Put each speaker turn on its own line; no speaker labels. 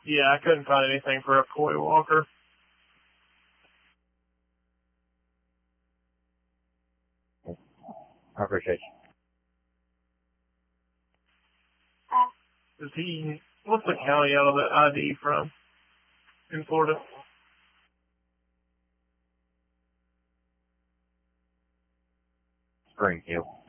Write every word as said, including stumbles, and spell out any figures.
Yeah, I couldn't find anything for a Coy Walker.
I appreciate you.
Is he, what's the county out of that I D from in Florida?
Springfield.